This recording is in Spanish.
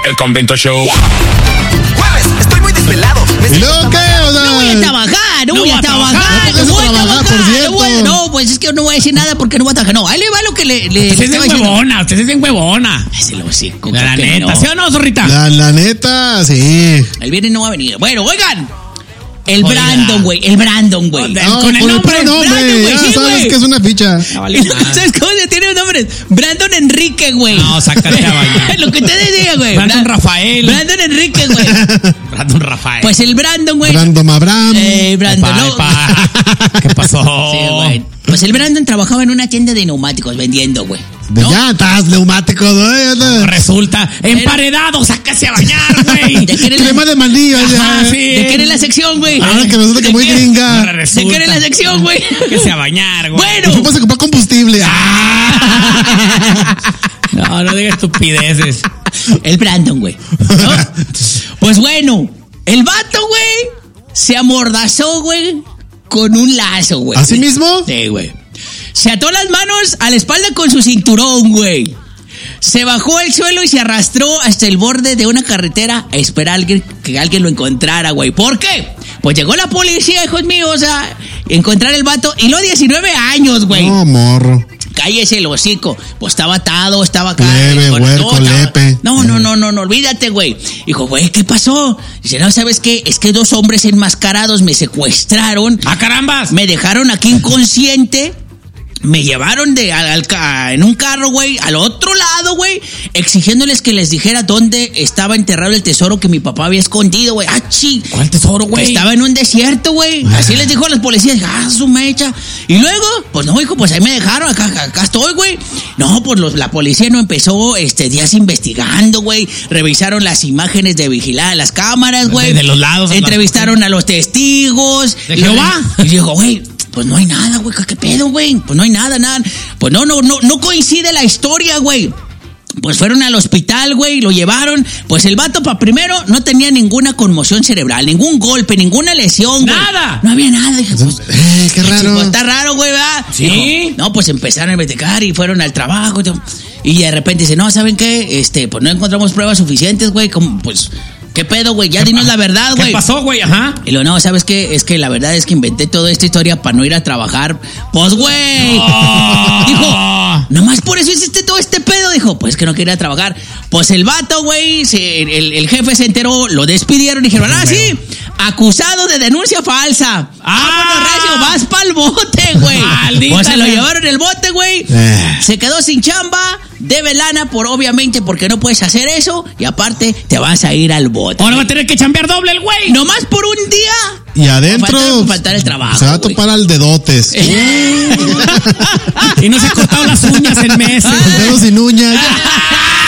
El Convento Show. Jueves, estoy muy desvelado. ¿Y luego qué? O sea, No voy a trabajar, no voy a trabajar. No voy a trabajar, por cierto. No, pues es que no voy a decir nada porque no voy a trabajar. No, ahí le va lo que le Usted es bien huevona, usted es bien huevona. Es el hocico. La que neta, no. ¿sí o no, zorrita? La neta, sí. El viernes no va a venir. Bueno, oigan. El Oiga. Brandon, güey. El Brandon, güey. No, Con el nombre, puro nombre. Brandon, güey, Ya sí, sabes güey. que es una ficha. ¿Sabes cómo se tiene un nombre? Brandon Enrique, güey. No, sácate a bañar. Lo que te decía, güey. Brandon Rafael. Brandon Enrique, güey. Brandon Rafael. Pues el Brandon, güey. Brandon Abraham. Brandon, Epa, no. epa. ¿Qué pasó? Sí, güey. Pues el Brandon trabajaba en una tienda de neumáticos vendiendo, güey. De llantas, neumáticos, ¿no? Resulta emparedado, sácase a bañar, güey. ¿De qué era Crema de mandillo, Ajá, ya. sí. ¿De qué era la sección, güey? Ahora que resulta que muy gringa. Ahora ¿De qué era la sección, güey? Sáquese a bañar, güey. Bueno. Fuimos a comprar combustible. No diga estupideces. El Brandon, güey. ¿No? Pues bueno, el vato, güey, se amordazó, güey, con un lazo, güey. ¿Así mismo? Sí, güey. Se ató las manos a la espalda con su cinturón, güey. Se bajó al suelo y se arrastró hasta el borde de una carretera a esperar que alguien lo encontrara, güey. ¿Por qué? Pues llegó la policía, hijos míos, a encontrar el vato. Y lo 19 años, güey. No, morro. Cállese el hocico. Pues estaba atado, estaba acá. Leve, Dijo, huerco, lepe. No, olvídate, güey. Dijo, güey, ¿qué pasó? Dice, no, ¿sabes qué? Es que 2 hombres enmascarados me secuestraron. ¡Ah, carambas! Me dejaron aquí inconsciente. Me llevaron en un carro, güey, al otro lado, güey, exigiéndoles que les dijera dónde estaba enterrado el tesoro que mi papá había escondido, güey. ¡Ah, chi! ¿Cuál tesoro, güey? Estaba en un desierto, güey. Así les dijo a los policías, su mecha. Y luego, pues no, hijo, pues ahí me dejaron, acá estoy, güey. No, pues la policía no empezó días investigando, güey. Revisaron las imágenes de vigilar las cámaras, güey. De los lados. Entrevistaron a los testigos. ¿De Jehová? Y dijo, güey, pues no hay nada, güey. ¿Qué pedo, güey? Pues no hay nada. Pues no coincide la historia, güey. Pues fueron al hospital, güey, lo llevaron. Pues el vato, primero, no tenía ninguna conmoción cerebral, ningún golpe, ninguna lesión, güey. ¡Nada! No había nada. Dije, pues, Qué raro. pues, está raro, güey, ¿verdad? Sí. Dijo, no, pues empezaron a investigar y fueron al trabajo. Y de repente dice, no, ¿saben qué? Pues no encontramos pruebas suficientes, güey. Pues, ¿qué pedo, güey? Ya dinos la verdad, güey. ¿Qué pasó, güey? Ajá. Y lo no, ¿sabes qué? Es que la verdad es que inventé toda esta historia para no ir a trabajar. Pues, güey. Oh. Dijo, nomás por eso hiciste todo este pedo. Dijo, pues que no quería trabajar. Pues el vato, güey, el jefe se enteró, lo despidieron y dijeron, sí, acusado de denuncia falsa. Bueno, Recio, vas pa'l bote, güey. Pues se lo llevaron el bote, güey. Se quedó sin chamba, debe lana obviamente porque no puedes hacer eso. Y aparte, te vas a ir al bote. Ahora va a tener que chambear doble el güey. Nomás por un día. Y adentro Faltar el trabajo. se va a topar al dedotes. Y no se ha cortado las uñas en meses. El dedo sin uñas.